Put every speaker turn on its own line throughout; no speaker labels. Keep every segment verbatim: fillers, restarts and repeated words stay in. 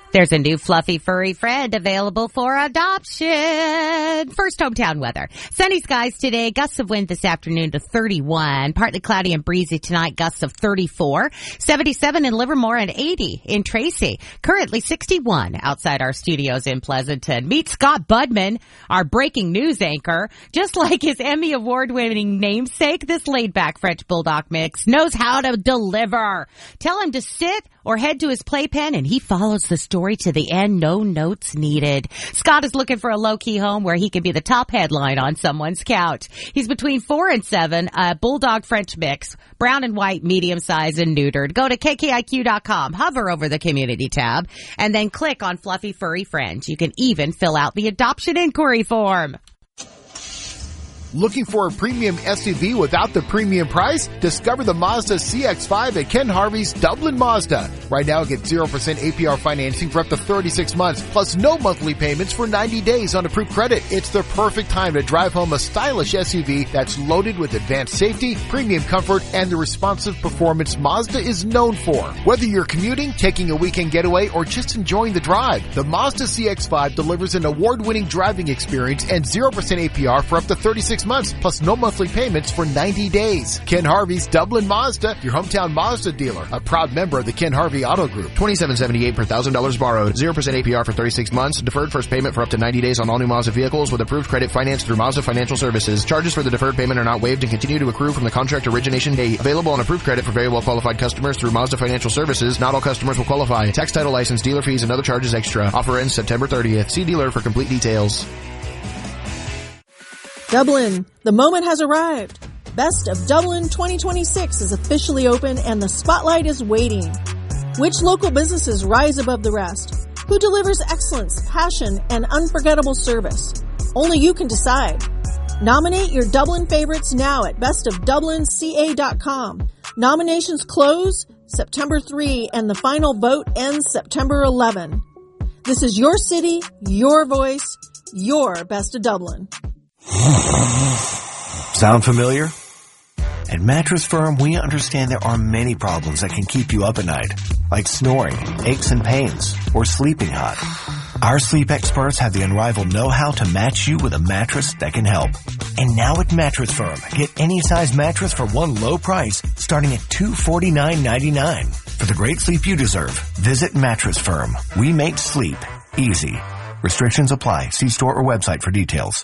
There's a new fluffy furry friend available for adoption. First, hometown weather. Sunny skies today, gusts of wind this afternoon to thirty-one. Partly cloudy and breezy tonight, gusts of thirty-four. seventy-seven in Livermore and eighty in Tracy. Currently sixty-one outside our studios in Pleasanton. Meet Scott Budman, our breaking news anchor. Just like his Emmy award-winning namesake, this laid-back French Bulldog mix knows how to deliver. Tell him to sit or head to his playpen and he follows the story to the end, no notes needed. Scott is looking for a low-key home where he can be the top headline on someone's couch. He's between four and seven, a Bulldog French mix, brown and white, medium size and neutered. Go to K K I Q dot com, hover over the community tab, and then click on Fluffy Furry Friend. You can even fill out the adoption inquiry form.
Looking for a premium S U V without the premium price? Discover the Mazda C X five at Ken Harvey's Dublin Mazda. Right now, get zero percent A P R financing for up to thirty-six months, plus no monthly payments for ninety days on approved credit. It's the perfect time to drive home a stylish S U V that's loaded with advanced safety, premium comfort, and the responsive performance Mazda is known for. Whether you're commuting, taking a weekend getaway, or just enjoying the drive, the Mazda C X five delivers an award-winning driving experience and zero percent A P R for up to thirty-six months, plus no monthly payments for ninety days. Ken Harvey's Dublin Mazda, your hometown Mazda dealer, a proud member of the Ken Harvey Auto Group.
twenty-seven seventy-eight per one thousand dollars borrowed, zero percent A P R for thirty-six months, deferred first payment for up to ninety days on all new Mazda vehicles with approved credit financed through Mazda Financial Services. Charges for the deferred payment are not waived and continue to accrue from the contract origination date. Available on approved credit for very well qualified customers through Mazda Financial Services. Not all customers will qualify. Tax, title, license, dealer fees, and other charges extra. Offer ends September thirtieth. See dealer for complete details.
Dublin, the moment has arrived. Best of Dublin twenty twenty-six is officially open and the spotlight is waiting. Which local businesses rise above the rest? Who delivers excellence, passion, and unforgettable service? Only you can decide. Nominate your Dublin favorites now at best of dublin c a dot com. Nominations close September third and the final vote ends September eleventh. This is your city, your voice, your Best of Dublin.
Sound familiar? At Mattress Firm, we understand there are many problems that can keep you up at night, like snoring, aches and pains, or sleeping hot. Our sleep experts have the unrivaled know-how to match you with a mattress that can help. And now at Mattress Firm, get any size mattress for one low price, starting at two hundred forty-nine ninety-nine. For the great sleep you deserve, visit Mattress Firm. We make sleep easy. Restrictions apply. See store or website for details.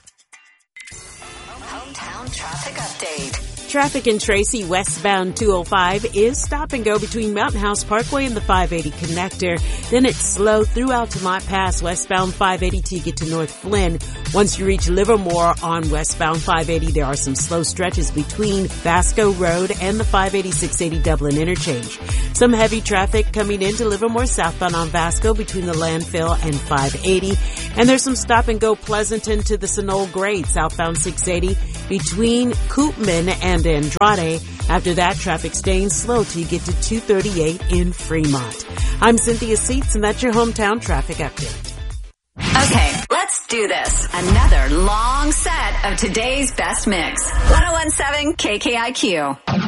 Traffic update.
Traffic in Tracy westbound two oh five is stop and go between Mountain House Parkway and the five eighty connector. Then it's slow throughout Tamont Pass westbound five eighty to get to North Flynn. Once you reach Livermore on westbound five eighty, there are some slow stretches between Vasco Road and the five eighty six eighty Dublin interchange. Some heavy traffic coming into Livermore southbound on Vasco between the landfill and five eighty. And there's some stop and go Pleasanton to the Sunol Grade southbound six eighty between Koopman and Andrade. After that, traffic staying slow till you get to two thirty-eight in Fremont. I'm Cynthia Seats, and that's your hometown traffic update.
Okay, let's do this. Another long set of today's best mix. ten seventeen K K I Q.